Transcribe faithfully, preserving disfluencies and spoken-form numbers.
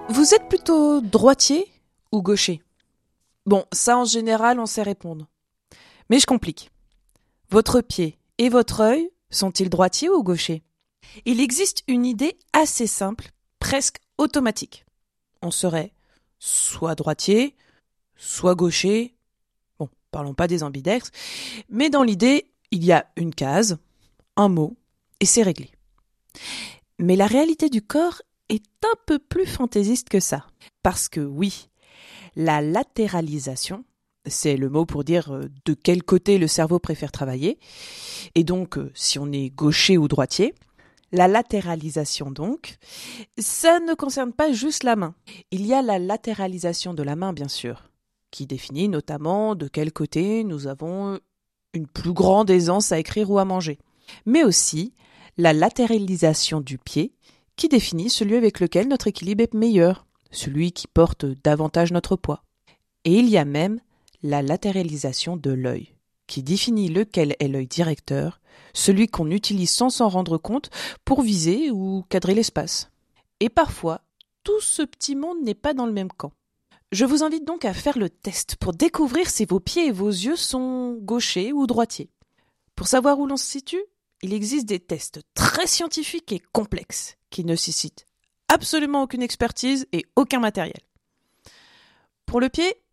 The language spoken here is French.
Vous êtes plutôt droitier ou gaucher? Bon, ça en général on sait répondre. Mais je complique. Votre pied et votre œil sont-ils droitiers ou gauchers? Il existe une idée assez simple, presque automatique. On serait soit droitier, soit gaucher. Bon, parlons pas des ambidextres. Mais dans l'idée, il y a une case, un mot, et c'est réglé. Mais la réalité du corps est un peu plus fantaisiste que ça. Parce que oui, la latéralisation, c'est le mot pour dire de quel côté le cerveau préfère travailler, et donc si on est gaucher ou droitier, la latéralisation donc, ça ne concerne pas juste la main. Il y a la latéralisation de la main bien sûr, qui définit notamment de quel côté nous avons une plus grande aisance à écrire ou à manger. Mais aussi la latéralisation du pied, qui définit celui avec lequel notre équilibre est meilleur, celui qui porte davantage notre poids. Et il y a même la latéralisation de l'œil, qui définit lequel est l'œil directeur, celui qu'on utilise sans s'en rendre compte pour viser ou cadrer l'espace. Et parfois, tout ce petit monde n'est pas dans le même camp. Je vous invite donc à faire le test pour découvrir si vos pieds et vos yeux sont gauchers ou droitiers. Pour savoir où l'on se situe, il existe des tests très scientifiques et complexes qui ne nécessitent absolument aucune expertise et aucun matériel. Pour le pied,